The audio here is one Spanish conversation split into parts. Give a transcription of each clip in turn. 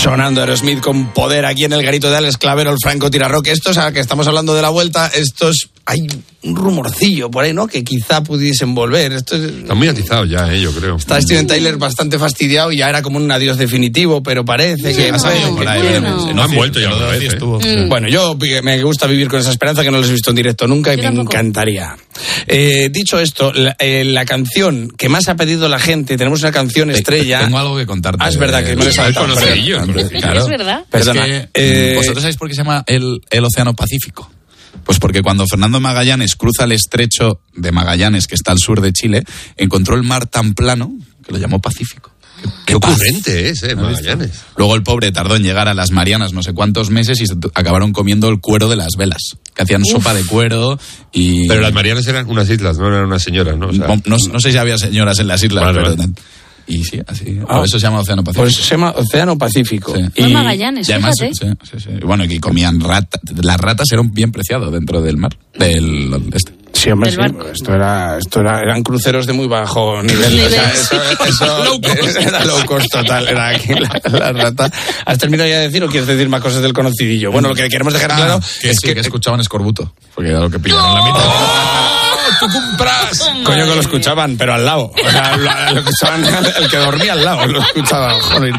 Sonando Aerosmith con poder aquí en el garito de Alex Clavero, el Franco Tirarrock. Esto es a que estamos hablando de la vuelta, hay un rumorcillo por ahí, ¿no? Que quizá pudiesen volver. Está muy atizado ya, yo creo. Está Steven Tyler bastante fastidiado y ya era como un adiós definitivo, pero parece que... No han vuelto ya otra vez. Bueno, yo me gusta vivir con esa esperanza, que no los he visto en directo nunca y me encantaría. Dicho esto, la canción que más ha pedido la gente, tenemos una canción estrella... Tengo algo que contarte. Es verdad que me lo he saltado. Claro. Es verdad. Perdona. Es que, ¿vosotros sabéis por qué se llama el Océano Pacífico? Pues porque cuando Fernando Magallanes cruza el estrecho de Magallanes, que está al sur de Chile, encontró el mar tan plano que lo llamó Pacífico. Qué ocurrente es, Magallanes. Luego el pobre tardó en llegar a las Marianas no sé cuántos meses y acabaron comiendo el cuero de las velas, que hacían sopa de cuero y... Pero las Marianas eran unas islas, no eran unas señoras, ¿no? O sea... no sé si había señoras en las islas, pero... Y sí, así. Por eso se llama Océano Pacífico. Por eso se llama Océano Pacífico. Sí. Y Magallanes, y además, fíjate. Sí. Bueno, y comían ratas. Las ratas eran bien preciadas dentro del mar. Sí, hombre, sí. Eran cruceros de muy bajo nivel. O sea, eso era low cost total. Era aquí la rata. ¿Has terminado ya de decir o quieres decir más cosas del conocidillo? Bueno, lo que queremos dejar claro es que escuchaban escorbuto. Porque era lo que pillaron la mitad. ¡Tú compras! Coño, que lo escuchaban, pero al lado. O sea, lo escuchaban, el que dormía al lado lo escuchaba. Joder.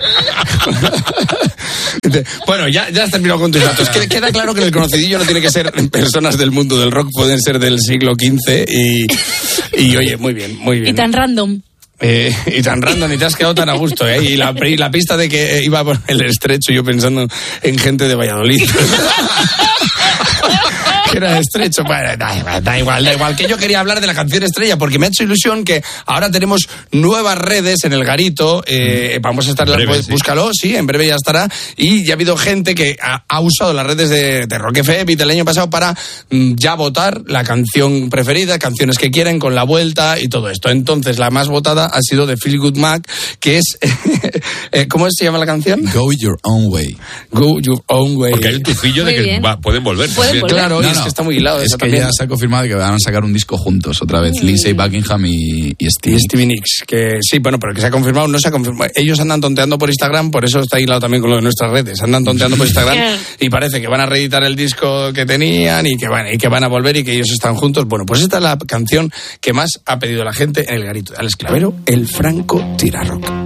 Bueno, ya has terminado con tus datos. Queda claro que en el conocidillo no tiene que ser personas del mundo del rock, pueden ser del siglo XV y oye, muy bien. Y tan random. Y tan random, y te has quedado tan a gusto, ¿eh? Y la pista de que iba por el estrecho, yo pensando en gente de Valladolid. Que era estrecho, bueno, da igual, que yo quería hablar de la canción estrella porque me ha hecho ilusión que ahora tenemos nuevas redes en el garito, vamos a estar, pues, búscalo, sí, en breve ya estará, y ya ha habido gente que ha usado las redes de Rock FM del año pasado para ya votar la canción preferida, canciones que quieren con la vuelta y todo esto. Entonces la más votada ha sido de Feel Good Mac, que es ¿cómo se llama la canción? Go Your Own Way. Go Your Own Way. Porque hay un tufillo de que pueden volver. Claro, es que está muy hilado. Es que también ya se ha confirmado que van a sacar un disco juntos otra vez, Lindsey Buckingham y Stevie Nicks. Que sí, bueno, pero que se ha confirmado, no se ha confirmado. Ellos andan tonteando por Instagram, por eso está hilado también con lo de nuestras redes. Andan tonteando por Instagram y parece que van a reeditar el disco que tenían y que van a volver y que ellos están juntos. Bueno, pues esta es la canción que más ha pedido la gente en el garito de Alex Clavero, el Franco Tirarrock.